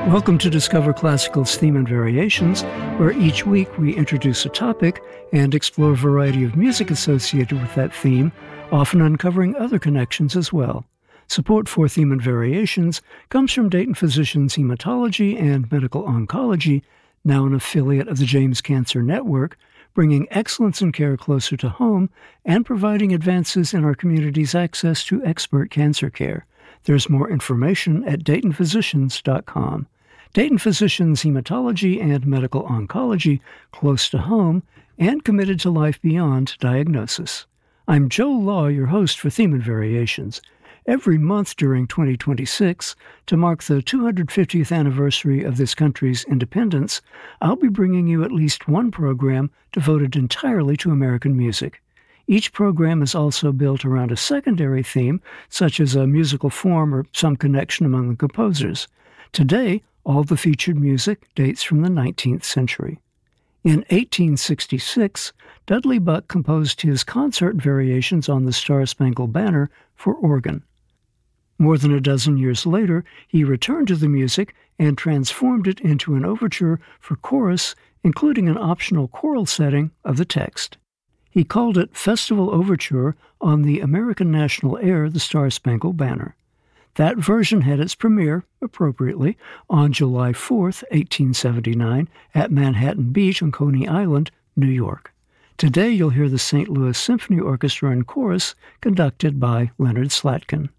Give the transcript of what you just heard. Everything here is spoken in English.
Welcome to Discover Classical's Theme and Variations, where each week we introduce a topic and explore a variety of music associated with that theme, often uncovering other connections as well. Support for Theme and Variations comes from Dayton Physicians Hematology and Medical Oncology, now an affiliate of the James Cancer Network, bringing excellence in care closer to home and providing advances in our community's access to expert cancer care. There's more information at DaytonPhysicians.com. Dayton Physicians Hematology and Medical Oncology, close to home and committed to life beyond diagnosis. I'm Joe Law, your host for Theme and Variations. Every month during 2026, to mark the 250th anniversary of this country's independence, I'll be bringing you at least one program devoted entirely to American music. Each program is also built around a secondary theme, such as a musical form or some connection among the composers. Today, all the featured music dates from the 19th century. In 1866, Dudley Buck composed his concert variations on the Star-Spangled Banner for organ. More than a dozen years later, he returned to the music and transformed it into an overture for chorus, including an optional choral setting of the text. He called it Festival Overture on the American national air, the Star-Spangled Banner. That version had its premiere, appropriately, on July 4th, 1879, at Manhattan Beach on Coney Island, New York. Today you'll hear the St. Louis Symphony Orchestra and Chorus, conducted by Leonard Slatkin.